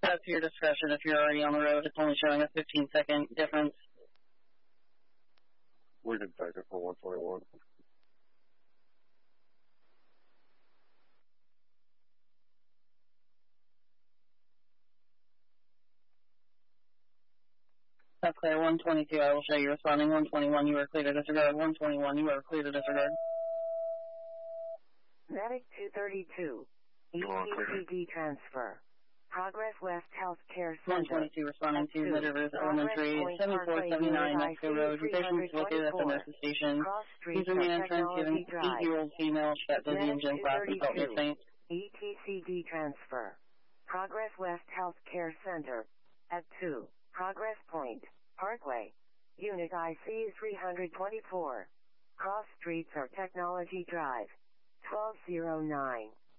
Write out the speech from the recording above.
That's your discretion if you're already on the road. It's only showing a 15-second difference. We can take it for 121. That's clear. 122, I will show you responding. 121, you are clear to disregard. 121, you are clear to disregard. Medic 232. ETCD transfer. Progress West Healthcare Center. 122 responding to Meadowroof Elementary, 7479 Mexico Road. Your patient is located at the nurse's station. Please remain entrance given 8-year-old female at busy in gym class and felt your saint. ETCD transfer. Progress West Healthcare Center. At 2. Progress Point. Parkway. Unit IC 324. Cross Streets or Technology Drive. 1209.